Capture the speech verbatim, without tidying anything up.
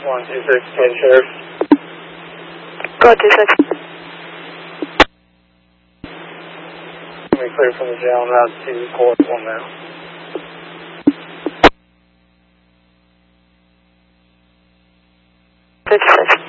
one two six, ten Sheriff. Go two six. We clear from the jail and route to court one now. fifty-six.